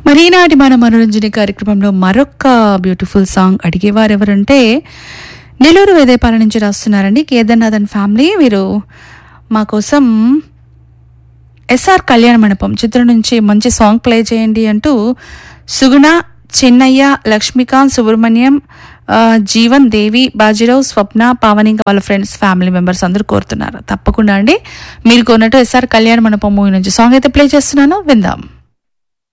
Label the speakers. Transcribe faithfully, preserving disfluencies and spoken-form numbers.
Speaker 1: మరి ఈనాటి మన మనోరంజన కార్యక్రమంలో మరొక బ్యూటిఫుల్ సాంగ్ అడిగేవారు ఎవరంటే నెల్లూరు వేదేపాల నుంచి రాస్తున్నారండి కేదార్నాథన్ ఫ్యామిలీ. వీరు మా కోసం ఎస్ఆర్ కళ్యాణ మండపం చిత్రం నుంచి మంచి సాంగ్ ప్లే చేయండి అంటూ సుగుణ, చిన్నయ్య, లక్ష్మీకాంత్, సుబ్రహ్మణ్యం, జీవన్, దేవి, బాజీరావు, స్వప్న, పావని వాళ్ళ ఫ్రెండ్స్ ఫ్యామిలీ మెంబర్స్ అందరూ కోరుతున్నారు. తప్పకుండా అండి మీరు కొన్నట్టు ఎస్ఆర్ కళ్యాణ మండపం మూవీ నుంచి సాంగ్ అయితే ప్లే చేస్తున్నాను, విందాం.